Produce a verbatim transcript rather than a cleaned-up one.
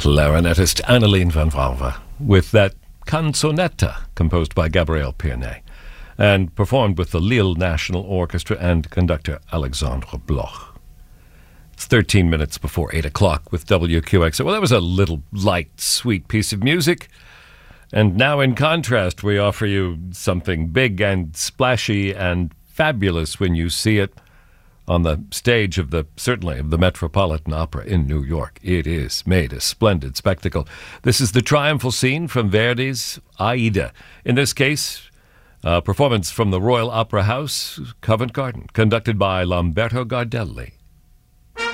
clarinetist Anneleen van Vaalve with that canzonetta composed by Gabriel Piernet and performed with the Lille National Orchestra and conductor Alexandre Bloch. It's thirteen minutes before eight o'clock with W Q X. Well, that was a little light, sweet piece of music. And now, in contrast, we offer you something big and splashy and fabulous when you see it on the stage of the, certainly, of the Metropolitan Opera in New York. It is made a splendid spectacle. This is the triumphal scene from Verdi's Aida. In this case, a performance from the Royal Opera House, Covent Garden, conducted by Lamberto Gardelli.